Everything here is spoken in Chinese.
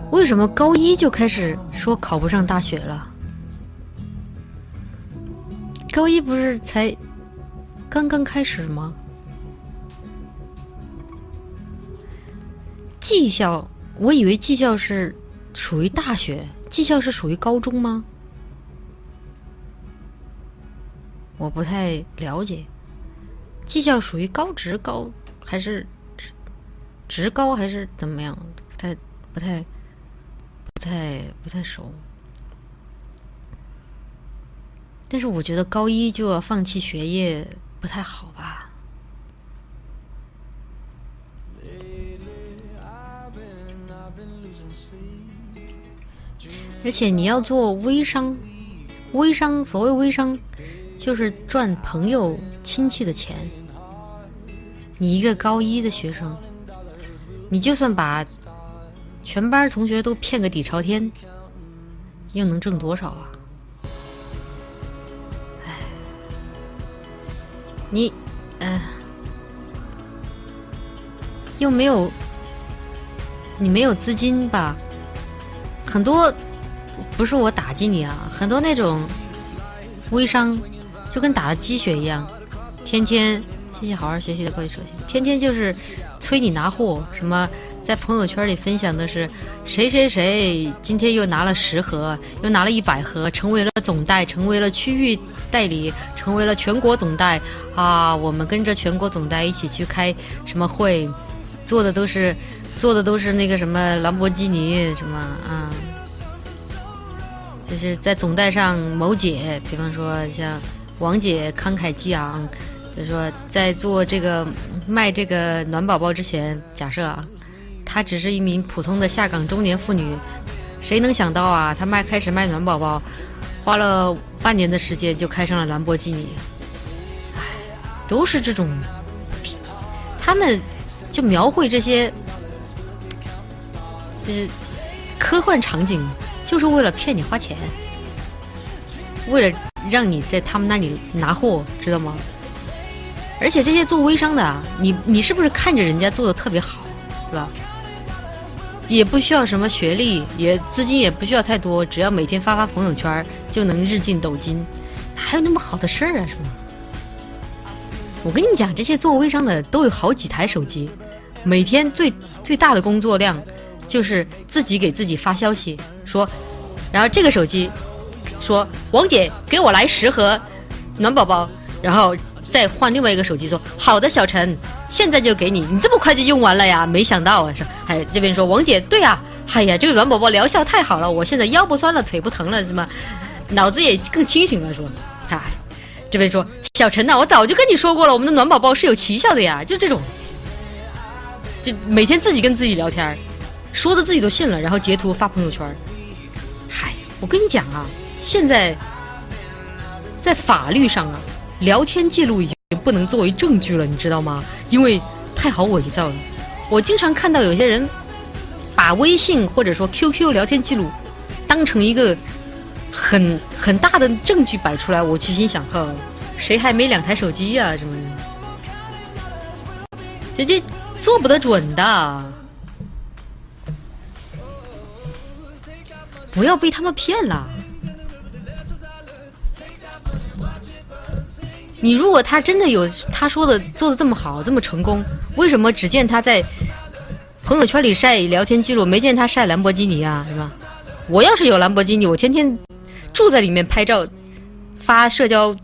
为什么高一就开始说考不上大学了？高一不是才刚刚开始吗？技校，我以为技校是属于大学，技校是属于高中吗？我不太了解，技校属于高职高还是职高还是怎么样？不太熟。但是我觉得高一就要放弃学业不太好吧。而且你要做微商，所谓微商就是赚朋友亲戚的钱。你一个高一的学生，你就算把全班同学都骗个底朝天，又能挣多少啊？哎，你又没有，你没有资金吧？很多不是我打击你啊，很多那种微商就跟打了鸡血一样，天天谢谢好好学习的高级手机，天天就是催你拿货，什么在朋友圈里分享的是谁谁谁今天又拿了10盒，又拿了100盒，成为了总代，成为了区域代理，成为了全国总代啊！我们跟着全国总代一起去开什么会，做的都是那个什么兰博基尼什么啊，就是在总代上某姐，比方说像王姐慷慨激昂，就说在做这个卖这个暖宝宝之前，假设啊，她只是一名普通的下岗中年妇女，谁能想到啊，她开始卖暖宝宝，花了半年的时间就开上了兰博基尼。唉，都是这种，他们就描绘这些就是科幻场景，就是为了骗你花钱，为了让你在他们那里拿货，知道吗？而且这些做微商的啊，你是不是看着人家做的特别好，是吧？也不需要什么学历，资金也不需要太多，只要每天发朋友圈就能日进斗金，还有那么好的事儿啊？是吗？我跟你们讲，这些做微商的都有好几台手机，每天最大的工作量就是自己给自己发消息说，然后这个手机说王姐给我来10盒暖宝宝，然后再换另外一个手机说好的小陈现在就给你，你这么快就用完了呀？没想到啊，是还这边说王姐对啊，哎呀这个暖宝宝疗效太好了，我现在腰不酸了，腿不疼了，什么脑子也更清醒了，说哎，这边说小陈呐，我早就跟你说过了，我们的暖宝宝是有奇效的呀，就这种，就每天自己跟自己聊天，说的自己都信了，然后截图发朋友圈。嗨，我跟你讲啊，现在在法律上啊，聊天记录已经不能作为证据了，你知道吗？因为太好伪造了。我经常看到有些人把微信或者说 QQ 聊天记录当成一个很大的证据摆出来，我去心想，呵，谁还没2台手机呀？什么的，这做不得准的，不要被他们骗了。你如果他真的有他说的做的这么好这么成功，为什么只见他在朋友圈里晒聊天记录，没见他晒兰博基尼啊？是吧？我要是有兰博基尼，我天天住在里面拍照发社交